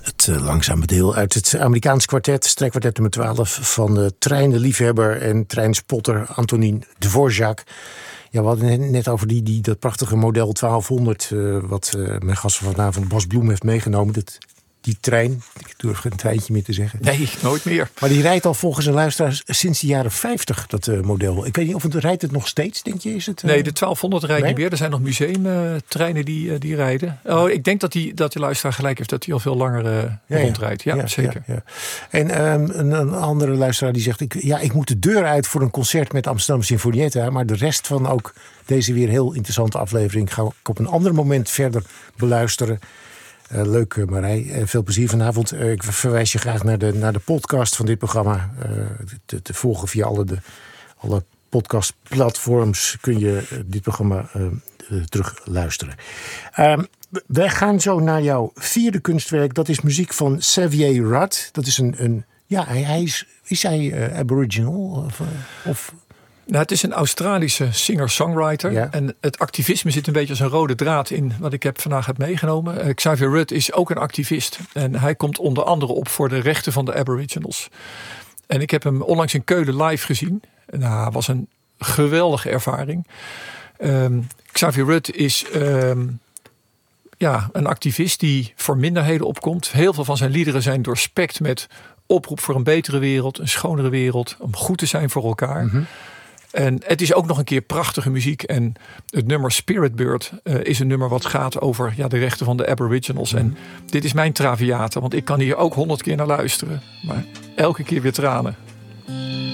Het langzame deel uit het Amerikaans kwartet, strijkkwartet nummer 12... van de treinliefhebber en treinspotter Antonin Dvorak. Ja, we hadden net over dat prachtige model 1200... wat mijn gast van vanavond, Bas Bloem, heeft meegenomen. Die trein, ik durf geen treintje meer te zeggen. Nee, nooit meer. Maar die rijdt al volgens een luisteraar sinds de jaren 50, dat model. Ik weet niet of rijdt het nog steeds, denk je? Is het, Nee, de 1200 rijdt niet meer. Er zijn nog museumtreinen die rijden. Oh, ik denk dat de luisteraar gelijk heeft dat hij al veel langer rondrijdt. Ja, zeker. Ja. En een andere luisteraar die zegt... Ik moet de deur uit voor een concert met Amsterdam Sinfonietta... maar de rest van ook deze weer heel interessante aflevering... ga ik op een ander moment verder beluisteren... Leuk Marij, veel plezier vanavond. Ik verwijs je graag naar de podcast van dit programma. Te volgen via alle podcastplatforms kun je dit programma terug luisteren. Wij gaan zo naar jouw vierde kunstwerk. Dat is muziek van Xavier Rudd. Dat is is hij Aboriginal? Of Nou, het is een Australische singer-songwriter. Ja. En het activisme zit een beetje als een rode draad in wat ik vandaag heb meegenomen. Xavier Rudd is ook een activist. En hij komt onder andere op voor de rechten van de Aboriginals. En ik heb hem onlangs in Keulen live gezien. Nou, het was een geweldige ervaring. Xavier Rudd is een activist die voor minderheden opkomt. Heel veel van zijn liederen zijn doorspekt met oproep voor een betere wereld, een schonere wereld, om goed te zijn voor elkaar. Mm-hmm. En het is ook nog een keer prachtige muziek. En het nummer Spirit Bird is een nummer wat gaat over de rechten van de Aboriginals. Mm. En dit is mijn Traviata, want ik kan hier ook 100 keer naar luisteren. Maar elke keer weer tranen.